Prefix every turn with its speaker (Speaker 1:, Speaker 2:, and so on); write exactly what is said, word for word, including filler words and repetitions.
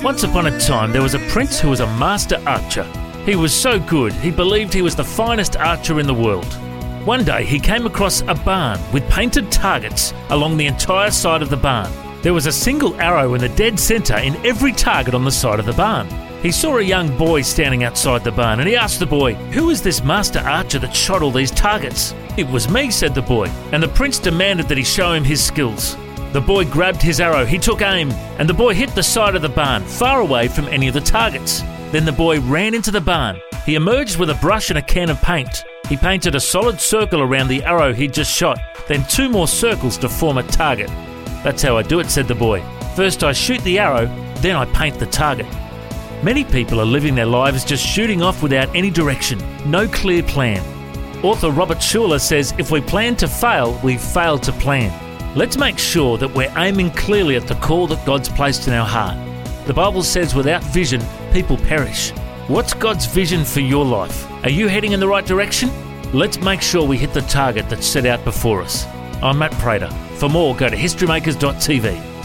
Speaker 1: Once upon a time, there was a prince who was a master archer. He was so good, he believed he was the finest archer in the world. One day, he came across a barn with painted targets along the entire side of the barn. There was a single arrow in the dead centre in every target on the side of the barn. He saw a young boy standing outside the barn and he asked the boy, "Who is this master archer that shot all these targets?" "It was me," said the boy, and the prince demanded that he show him his skills. The boy grabbed his arrow, he took aim, and the boy hit the side of the barn, far away from any of the targets. Then the boy ran into the barn. He emerged with a brush and a can of paint. He painted a solid circle around the arrow he'd just shot, then two more circles to form a target. "That's how I do it," said the boy. "First I shoot the arrow, then I paint the target." Many people are living their lives just shooting off without any direction, no clear plan. Author Robert Schuller says if we plan to fail, we fail to plan. Let's make sure that we're aiming clearly at the call that God's placed in our heart. The Bible says without vision, people perish. What's God's vision for your life? Are you heading in the right direction? Let's make sure we hit the target that's set out before us. I'm Matt Prater. For more, go to history makers dot t v.